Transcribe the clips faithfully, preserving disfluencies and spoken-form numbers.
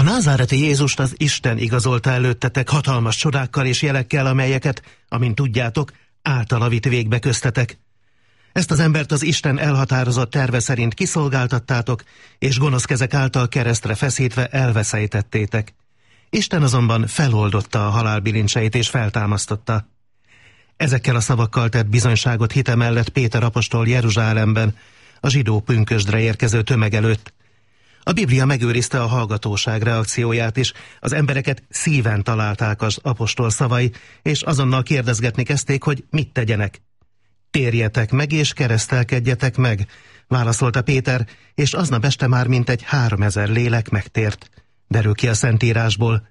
názáreti Jézust az Isten igazolta előttetek hatalmas csodákkal és jelekkel, amelyeket, amint tudjátok, általa vitt végbe köztetek. Ezt az embert az Isten elhatározott terve szerint kiszolgáltattátok, és gonosz kezek által keresztre feszítve elveszejtettétek. Isten azonban feloldotta a halál bilincseit és feltámasztotta. Ezekkel a szavakkal tett bizonyságot hite mellett Péter apostol Jeruzsálemben, a zsidó pünkösdre érkező tömeg előtt. A Biblia megőrizte a hallgatóság reakcióját is, az embereket szíven találták az apostol szavai, és azonnal kérdezgetni kezdték, hogy mit tegyenek. Térjetek meg és keresztelkedjetek meg, válaszolta Péter, és aznap este már mintegy háromezer lélek megtért. Derül ki a Szentírásból.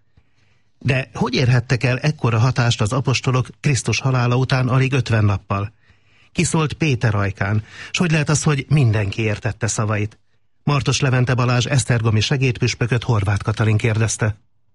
De hogy érhettek el ekkora hatást az apostolok Krisztus halála után alig ötven nappal? Kiszólt Péter ajkán, s hogy lehet az, hogy mindenki értette szavait? Martos Levente Balázs esztergomi segédpüspököt Horváth Katalin kérdezte.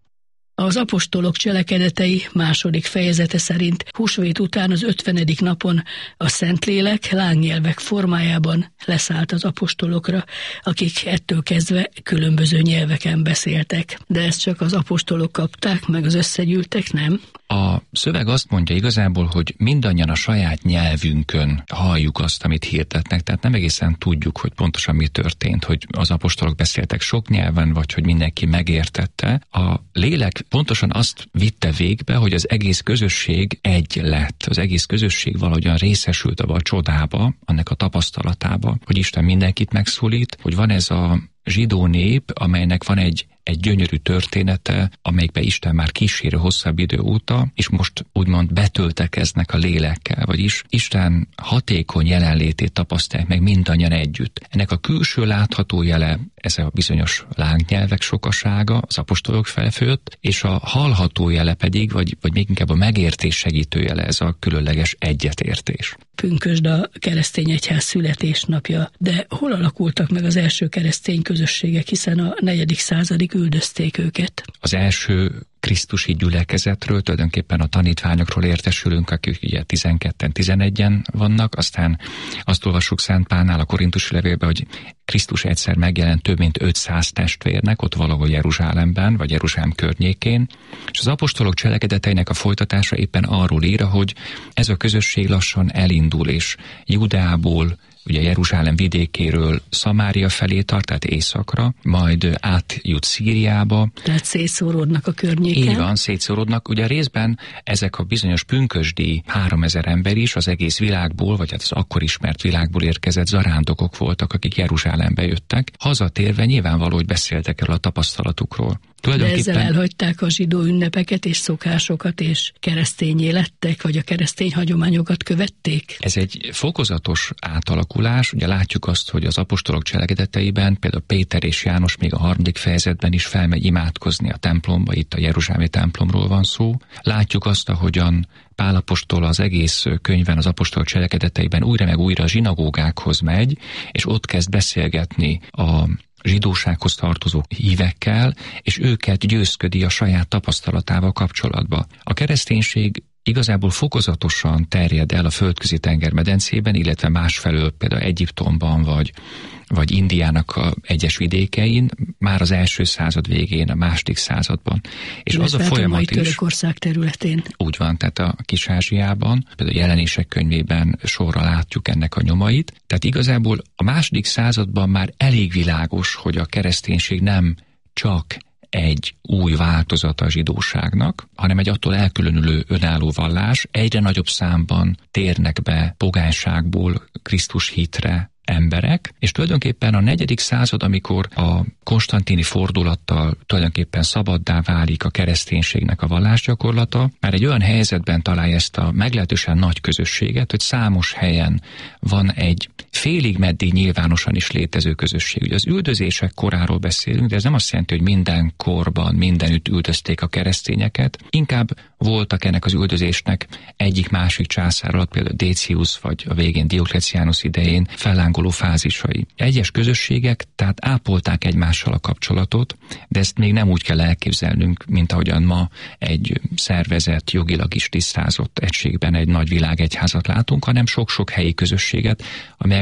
Az apostolok cselekedetei második fejezete szerint húsvét után az ötvenedik napon a Szentlélek lángnyelvek formájában leszállt az apostolokra, akik ettől kezdve különböző nyelveken beszéltek. De ezt csak az apostolok kapták, meg az összegyűltek, nem? A szöveg azt mondja igazából, hogy mindannyian a saját nyelvünkön halljuk azt, amit hirdetnek, tehát nem egészen tudjuk, hogy pontosan mi történt, hogy az apostolok beszéltek sok nyelven, vagy hogy mindenki megértette. A lélek pontosan azt vitte végbe, hogy az egész közösség egy lett. Az egész közösség valahogyan részesült abba a csodába, annak a tapasztalatába, hogy Isten mindenkit megszólít, hogy van ez a zsidó nép, amelynek van egy egy gyönyörű története, amelyikbe Isten már kísér hosszabb idő óta, és most úgymond betöltekeznek a lélekkel, vagyis Isten hatékony jelenlétét tapasztalják meg mindannyian együtt. Ennek a külső látható jele, ez a bizonyos lángnyelvek sokasága az apostolok felfőtt, és a hallható jele pedig, vagy, vagy még inkább a megértés segítő jele, ez a különleges egyetértés. Pünkösd a keresztény egyház születésnapja, de hol alakultak meg az első keresztény közösségek, hiszen a negyedik századig üldözték őket? Az első krisztusi gyülekezetről, tulajdonképpen a tanítványokról értesülünk, akik ugye tizenketten, tizenegyen vannak, aztán azt olvassuk Szent Pálnál a korintusi levélben, hogy Krisztus egyszer megjelent több mint ötszáz testvérnek, ott valahol Jeruzsálemben, vagy Jeruzsálem környékén, és az apostolok cselekedeteinek a folytatása éppen arról ír, hogy ez a közösség lassan elindul, és Judeából, ugye Jeruzsálem vidékéről Szamária felé tart, tehát északra, majd átjut Szíriába. Tehát szétszóródnak a környéken. Így van, szétszóródnak. Ugye részben ezek a bizonyos pünkösdi háromezer ember is az egész világból, vagy hát az akkor ismert világból érkezett zarándokok voltak, akik Jeruzsálembe jöttek. Hazatérve nyilvánvaló, hogy beszéltek erről a tapasztalatukról. De ezzel elhagyták a zsidó ünnepeket és szokásokat, és keresztényé lettek, vagy a keresztény hagyományokat követték? Ez egy fokozatos átalakulás. Ugye látjuk azt, hogy az apostolok cselekedeteiben például Péter és János még a harmadik fejezetben is felmegy imádkozni a templomba, itt a jeruzsálemi templomról van szó. Látjuk azt, ahogyan Pál apostol az egész könyvben, az apostolok cselekedeteiben újra meg újra a zsinagógákhoz megy, és ott kezd beszélgetni a zsidósághoz tartozó hívekkel, és őket győzködi a saját tapasztalatával kapcsolatba. A kereszténység igazából fokozatosan terjed el a Földközi tenger medencében, illetve másfelől például Egyiptomban vagy, vagy Indiának a egyes vidékein, már az első század végén, a második században. És illetve az a folyamat a mai is... Törökország területén. Úgy van, tehát a Kis-Ázsiában, például a Jelenések könyvében sorra látjuk ennek a nyomait. Tehát igazából a második században már elég világos, hogy a kereszténység nem csak egy új változata a zsidóságnak, hanem egy attól elkülönülő önálló vallás. Egyre nagyobb számban térnek be pogányságból Krisztus hitre emberek, és tulajdonképpen a negyedik század, amikor a konstantini fordulattal tulajdonképpen szabaddá válik a kereszténységnek a vallásgyakorlata, már egy olyan helyzetben találja ezt a meglehetősen nagy közösséget, hogy számos helyen van egy félig meddig nyilvánosan is létező közösség. Ugye az üldözések koráról beszélünk, de ez nem azt jelenti, hogy minden korban, mindenütt üldözték a keresztényeket. Inkább voltak ennek az üldözésnek egyik-másik császár alatt, például Décius vagy a végén Dioklecianus idején fellángoló fázisai. Egyes közösségek tehát ápolták egymással a kapcsolatot, de ezt még nem úgy kell elképzelnünk, mint ahogyan ma egy szervezett, jogilag is tisztázott egységben egy nagy világegyházat látunk, hanem sok-sok helyi közösséget, amelyek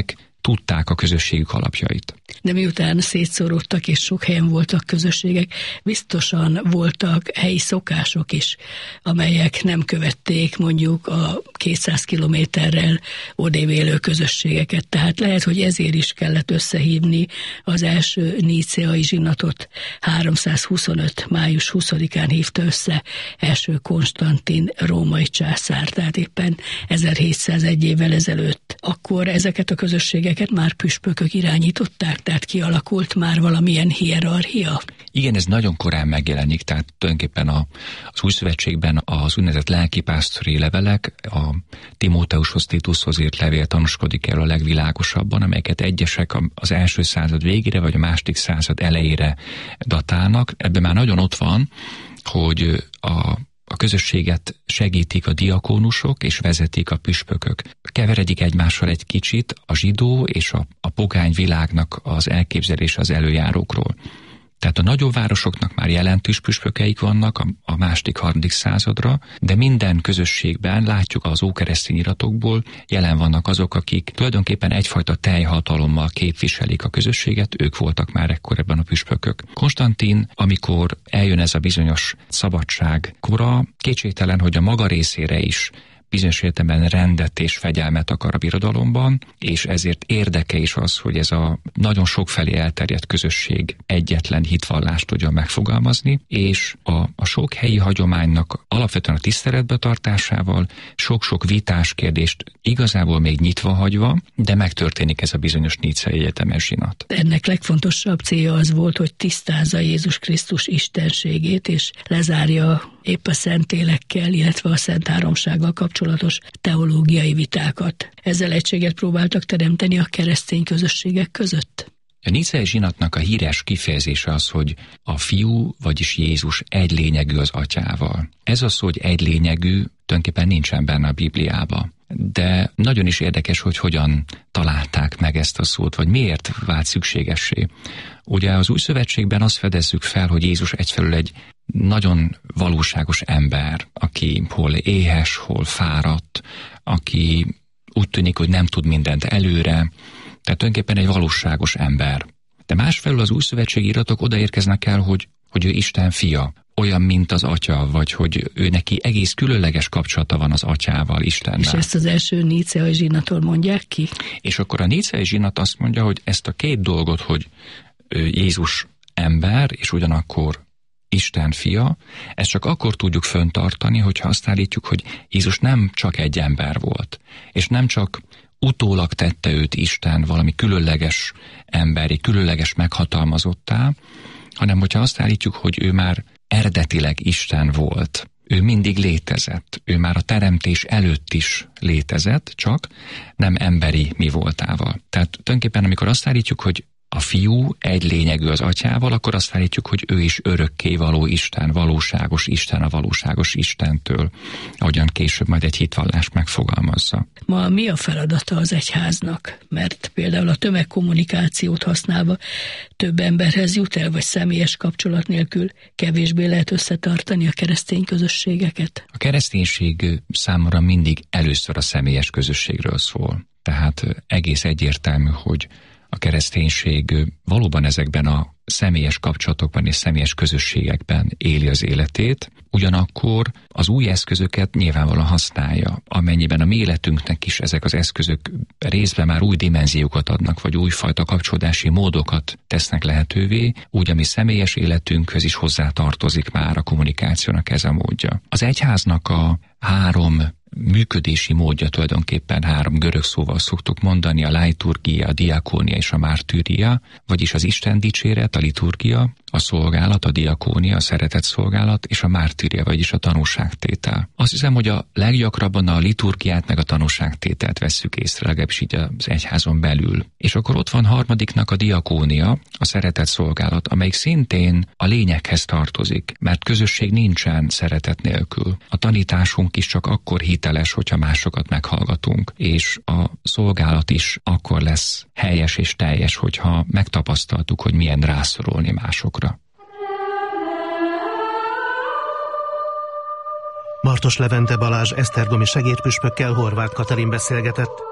tudták a közösségük alapjait. De miután szétszóródtak és sok helyen voltak közösségek, biztosan voltak helyi szokások is, amelyek nem követték mondjuk a kétszáz kilométerrel odébb élő közösségeket. Tehát lehet, hogy ezért is kellett összehívni az első níceai zsinatot. háromszázhuszonöt. május huszadikán hívta össze első Konstantin római császár, tehát éppen ezerhétszázegy évvel ezelőtt. Akkor ezeket a közösségeket már püspökök irányították, tehát kialakult már valamilyen hierarchia? Igen, ez nagyon korán megjelenik, tehát tulajdonképpen a, az Új Szövetségben az úgynevezett lelkipásztori levelek, a Timóteushoz, Titushoz írt levél tanúskodik erről a legvilágosabban, amelyeket egyesek az első század végére vagy a második század elejére datálnak. Ebben már nagyon ott van, hogy a A közösséget segítik a diakónusok és vezetik a püspökök. Keveredik egymással egy kicsit a zsidó és a, a pogány világnak az elképzelése az előjárókról. Tehát a nagyobb városoknak már jelentős püspökeik vannak a, a második, harmadik századra, de minden közösségben látjuk az ókeresztény iratokból, jelen vannak azok, akik tulajdonképpen egyfajta teljhatalommal képviselik a közösséget, ők voltak már ekkor ebben a püspökök. Konstantin, amikor eljön ez a bizonyos szabadság kora, kétségtelen, hogy a maga részére is bizonyos értelemben rendet és fegyelmet akar a birodalomban, és ezért érdeke is az, hogy ez a nagyon sokfelé elterjedt közösség egyetlen hitvallást tudjon megfogalmazni, és a, a sok helyi hagyománynak alapvetően a tiszteletbetartásával sok-sok vitás kérdést igazából még nyitva hagyva, de megtörténik ez a bizonyos níceai egyetemes zsinat. Ennek legfontosabb célja az volt, hogy tisztázza Jézus Krisztus istenségét, és lezárja épp a Szentlélekkel, illetve a Szent Háromsággal kapcsolatos teológiai vitákat. Ezzel egységet próbáltak teremteni a keresztény közösségek között. A níceai zsinatnak a híres kifejezése az, hogy a fiú, vagyis Jézus egy lényegű az atyával. Ez az, hogy egy lényegű, tulajdonképpen nincsen benne a Bibliában. De nagyon is érdekes, hogy hogyan találták meg ezt a szót, vagy miért vált szükségessé. Ugye az Új Szövetségben azt fedezzük fel, hogy Jézus egyfelől egy nagyon valóságos ember, aki hol éhes, hol fáradt, aki úgy tűnik, hogy nem tud mindent előre, tehát tulajdonképpen egy valóságos ember. De másfelől az Új Szövetségi iratok odaérkeznek el, hogy, hogy ő Isten fia, olyan, mint az atya, vagy hogy ő neki egész különleges kapcsolata van az atyával, Istennel. És ezt az első níceai zsinattól mondják ki? És akkor a níceai zsinat azt mondja, hogy ezt a két dolgot, hogy Jézus ember, és ugyanakkor Isten fia, ezt csak akkor tudjuk föntartani, hogyha azt állítjuk, hogy Jézus nem csak egy ember volt, és nem csak utólag tette őt Isten valami különleges emberi, különleges meghatalmazottá, hanem hogyha azt állítjuk, hogy ő már eredetileg Isten volt. Ő mindig létezett. Ő már a teremtés előtt is létezett, csak nem emberi mi voltával. Tehát tulajdonképpen, amikor azt állítjuk, hogy a fiú egy lényegű az atyával, akkor azt állítjuk, hogy ő is örökké való Isten, valóságos Isten a valóságos Istentől, ahogyan később majd egy hitvallás megfogalmazza. Ma mi a feladata az egyháznak? Mert például a tömegkommunikációt használva több emberhez jut el, vagy személyes kapcsolat nélkül kevésbé lehet összetartani a keresztény közösségeket? A kereszténység számomra mindig először a személyes közösségről szól. Tehát egész egyértelmű, hogy a kereszténység valóban ezekben a személyes kapcsolatokban és személyes közösségekben éli az életét, ugyanakkor az új eszközöket nyilvánvalóan használja, amennyiben a mi életünknek is ezek az eszközök részben már új dimenziókat adnak, vagy újfajta kapcsolódási módokat tesznek lehetővé, úgy a mi személyes életünkhöz is hozzátartozik már a kommunikációnak ez a módja. Az egyháznak a három működési módja tulajdonképpen három görög szóval szoktuk mondani, a liturgia, a diakónia és a mártűria, vagyis az Isten dicséret, a liturgia, a szolgálat, a diakónia, a szeretet szolgálat, és a mártűria, vagyis a tanúságtétel. Azt hiszem, hogy a leggyakrabban a liturgiát meg a tanúságtételt vesszük észre, legalábbis így az egyházon belül. És akkor ott van harmadiknak a diakónia, a szeretet szolgálat, amelyik szintén a lényeghez tartozik, mert közösség nincsen szeretet nélkül. A tanításunk is csak akkor hiteles, hogyha másokat meghallgatunk, és a szolgálat is akkor lesz helyes és teljes, hogyha megtapasztaltuk, hogy milyen rászorulni másokra. Martos Levente Balázs esztergomi segédpüspökkel Horváth Katalin beszélgetett.